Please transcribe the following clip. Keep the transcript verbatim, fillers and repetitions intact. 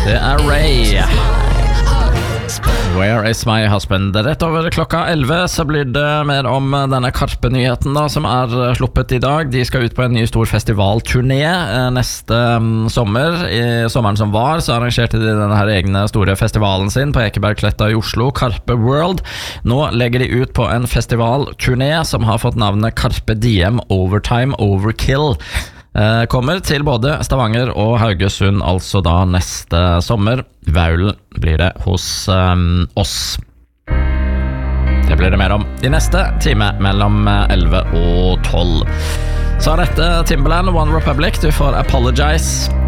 Det er Ray. Where is my husband? Rett over klokka elleve så blir det mer om denne Karpe-nyheten da, som er sluppet i dag. De skal ut på en ny stor festivalturné neste um, sommer. I sommeren som var så arrangerte de denne her egne store festivalen sin på Ekebergkletta i Oslo, Karpe World. Nå legger de ut på en festivalturné som har fått navnet Carpe Diem Overtime Overkill. Kommer til både Stavanger og Haugesund, altså da neste sommer. Vaulen blir det hos um, oss. Det blir det mer om i neste time mellom elleve og tolv. Så er dette Timbaland, One Republic. Du får Apologize.